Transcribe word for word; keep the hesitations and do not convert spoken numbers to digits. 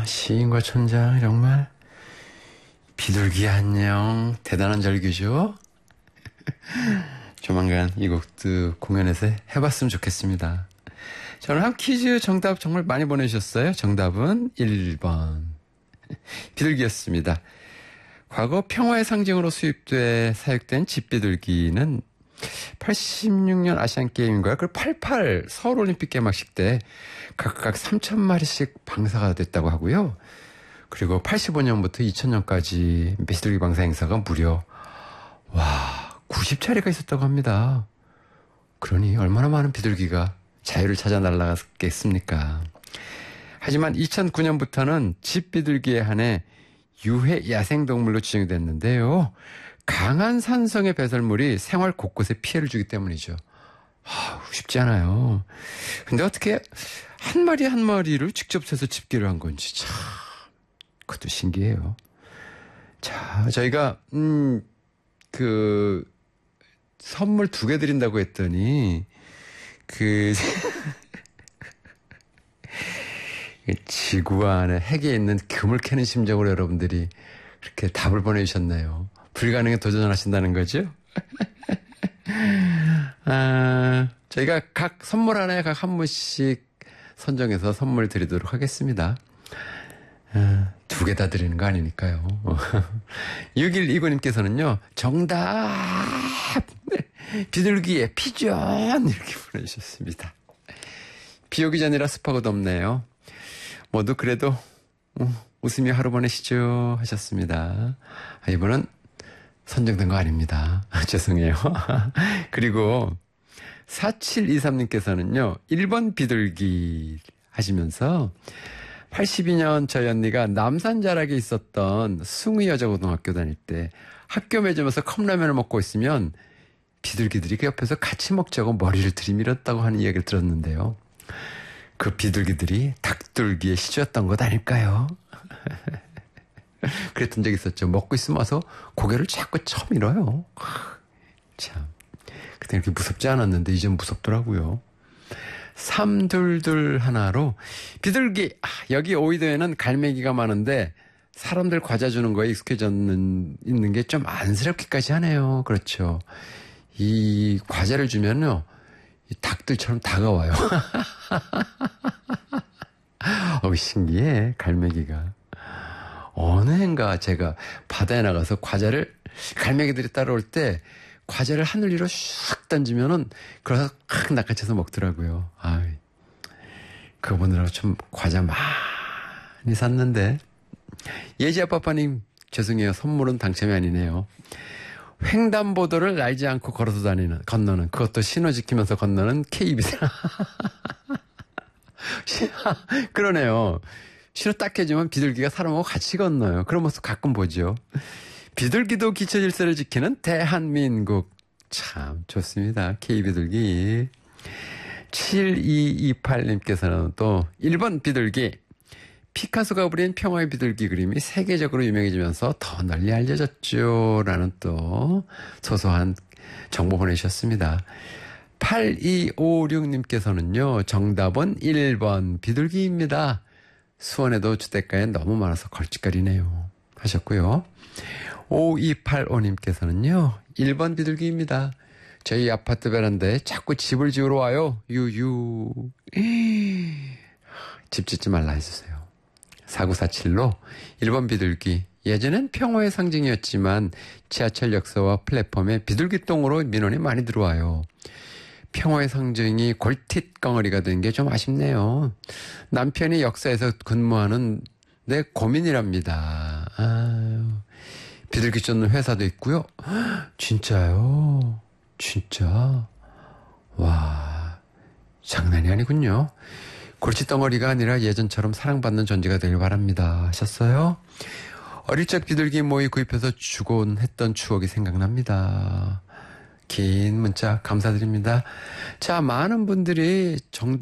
시인과 촌장 정말 비둘기 안녕 대단한 절규죠. 조만간 이 곡도 공연에서 해봤으면 좋겠습니다. 저는 한 퀴즈 정답 정말 많이 보내주셨어요. 정답은 일 번 비둘기였습니다. 과거 평화의 상징으로 수입돼 사육된 집비둘기는 팔십육 년 아시안게임인가요? 그 팔십팔 서울올림픽 개막식 때 각각 삼천 마리씩 방사가 됐다고 하고요. 그리고 팔십오 년부터 이천 년까지 비둘기 방사 행사가 무려 와 구십 차례가 있었다고 합니다. 그러니 얼마나 많은 비둘기가 자유를 찾아 날아갔겠습니까? 하지만 이천구 년부터는 집비둘기에 한해 유해 야생동물로 지정이 됐는데요. 강한 산성의 배설물이 생활 곳곳에 피해를 주기 때문이죠. 아, 쉽지 않아요. 근데 어떻게 한 마리 한 마리를 직접 세서 집기를 한 건지 참 그것도 신기해요. 자, 저희가 음, 그 선물 두 개 드린다고 했더니 그 지구 안에 핵에 있는 금을 캐는 심정으로 여러분들이 그렇게 답을 보내주셨네요. 불가능에 도전하신다는 거죠? 아, 저희가 각 선물 하나에 각 한 분씩 선정해서 선물 드리도록 하겠습니다. 아, 두 개 다 드리는 거 아니니까요. 육일이구 님께서는요, 정답! 비둘기의 피전! 이렇게 보내주셨습니다. 비 오기 전이라 습하고 덥네요. 모두 그래도 웃으며 하루 보내시죠 하셨습니다. 아, 이번은 선정된 거 아닙니다. 죄송해요. 그리고 사칠이삼 님께서는요. 일 번 비둘기 하시면서 팔십이 년 저희 언니가 남산 자락에 있었던 숭의 여자고등학교 다닐 때 학교 매점에서 컵라면을 먹고 있으면 비둘기들이 그 옆에서 같이 먹자고 머리를 들이밀었다고 하는 이야기를 들었는데요. 그 비둘기들이 닭둘기의 시주였던 것 아닐까요? 그랬던 적이 있었죠. 먹고 있으면 와서 고개를 자꾸 쳐밀어요. 참. 그때 이렇게 무섭지 않았는데 이젠 무섭더라고요. 삼둘둘 하나로 비둘기 아, 여기 오이도에는 갈매기가 많은데 사람들 과자 주는 거에 익숙해져 있는 게 좀 안쓰럽기까지 하네요. 그렇죠. 이 과자를 주면요. 이 닭들처럼 다가와요. 어, 신기해. 갈매기가. 어느 해인가 제가 바다에 나가서 과자를 갈매기들이 따라올 때 과자를 하늘 위로 슉 던지면은 그래서 확 낚아채서 먹더라고요. 아, 그거 보느라고 좀 과자 많이 샀는데 예지아빠빠님 죄송해요. 선물은 당첨이 아니네요. 횡단보도를 날지 않고 걸어서 다니는 건너는 그것도 신호 지키면서 건너는 케이비씨. 그러네요. 신호 딱 해주면 비둘기가 사람하고 같이 건너요. 그런 모습 가끔 보죠. 비둘기도 기초 질서를 지키는 대한민국. 참 좋습니다. K비둘기. 칠이이팔 님께서는 또 일 번 비둘기. 피카소가 그린 평화의 비둘기 그림이 세계적으로 유명해지면서 더 널리 알려졌죠. 라는 또 소소한 정보 보내주셨습니다. 팔이오육 님께서는요. 정답은 일 번 비둘기입니다. 수원에도 주택가에 너무 많아서 걸쭉거리네요. 하셨고요. 오이팔오 님께서는요. 일 번 비둘기입니다. 저희 아파트 베란다에 자꾸 집을 지으러 와요. 유유. 집 짓지 말라 해주세요. 사구사칠로 일 번 비둘기. 예전엔 평화의 상징이었지만 지하철 역사와 플랫폼에 비둘기똥으로 민원이 많이 들어와요. 평화의 상징이 골칫덩어리가 된 게 좀 아쉽네요. 남편이 역사에서 근무하는 내 고민이랍니다. 아유, 비둘기 쫓는 회사도 있고요. 진짜요? 진짜? 와, 장난이 아니군요. 골칫덩어리가 아니라 예전처럼 사랑받는 존재가 되길 바랍니다. 하셨어요? 어릴 적 비둘기 모이 구입해서 주곤 했던 추억이 생각납니다. 긴 문자 감사드립니다. 자, 많은 분들이 정답